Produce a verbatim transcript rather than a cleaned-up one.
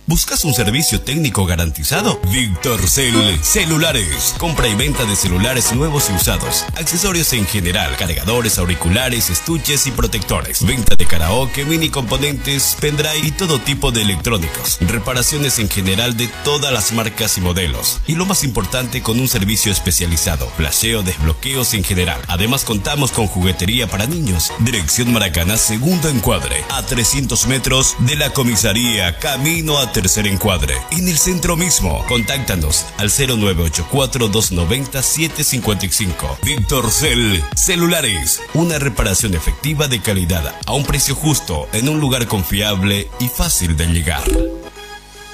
¿Buscas un servicio técnico garantizado? Victorcel Celulares. Compra y venta de celulares nuevos y usados. Accesorios en general. Cargadores, auriculares, estuches y protectores. Venta de karaoke, mini componentes, pendrive y todo tipo de electrónicos. Reparaciones en general de todas las marcas y modelos. Y lo más importante, con un servicio especializado. Flasheo, desbloqueos en general. Además contamos con juguetería para niños. Dirección Maracaná, segundo encuadre. A trescientos metros de la comisaría. Camino a tercer encuadre. En el centro mismo. Contáctanos al cero nueve ocho cuatro, dos nueve cero, siete cinco cinco. Victorcel Celulares. Una reparación efectiva de calidad a un precio justo en un lugar confiable y fácil de llegar.